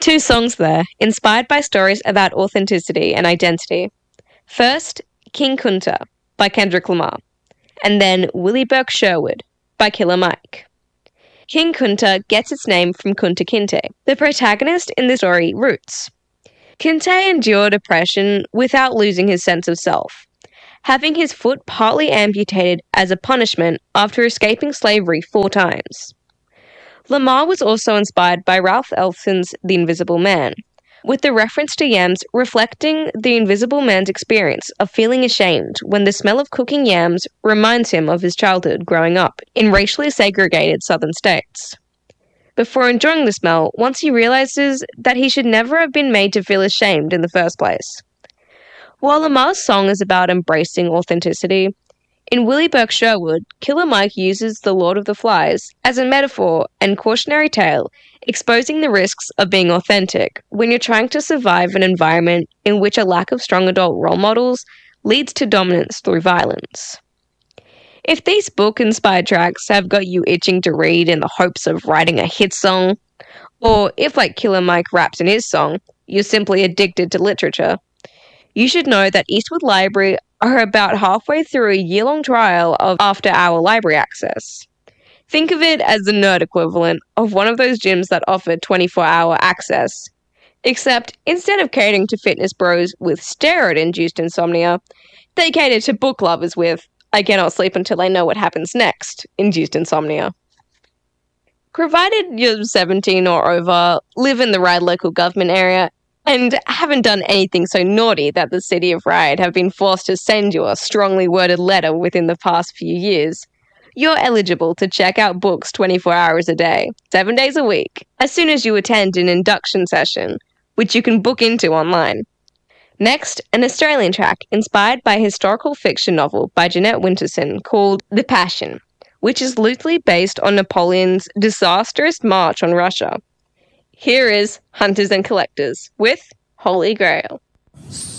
Two songs there, inspired by stories about authenticity and identity. First, King Kunta by Kendrick Lamar, and then Willie Burke Sherwood by Killer Mike. King Kunta gets its name from Kunta Kinte, the protagonist in the story Roots. Kinte endured oppression without losing his sense of self, having his foot partly amputated as a punishment after escaping slavery 4 times. Lamar was also inspired by Ralph Ellson's The Invisible Man, with the reference to yams reflecting the Invisible Man's experience of feeling ashamed when the smell of cooking yams reminds him of his childhood growing up in racially segregated southern states. Before enjoying the smell, once he realizes that he should never have been made to feel ashamed in the first place. While Lamar's song is about embracing authenticity, in Willie Burke Sherwood, Killer Mike uses the Lord of the Flies as a metaphor and cautionary tale, exposing the risks of being authentic when you're trying to survive an environment in which a lack of strong adult role models leads to dominance through violence. If these book-inspired tracks have got you itching to read in the hopes of writing a hit song, or if, like Killer Mike raps in his song, you're simply addicted to literature, you should know that Eastwood Library are about halfway through a year-long trial of after-hour library access. Think of it as the nerd equivalent of one of those gyms that offer 24-hour access. Except, instead of catering to fitness bros with steroid-induced insomnia, they cater to book lovers with I cannot sleep until I know what happens next induced insomnia. Provided you're 17 or over, live in the right local government area, and haven't done anything so naughty that the City of Ryde have been forced to send you a strongly worded letter within the past few years, you're eligible to check out books 24 hours a day, 7 days a week, as soon as you attend an induction session, which you can book into online. Next, an Australian track inspired by a historical fiction novel by Jeanette Winterson called The Passion, which is loosely based on Napoleon's disastrous march on Russia. Here is Hunters and Collectors with Holy Grail.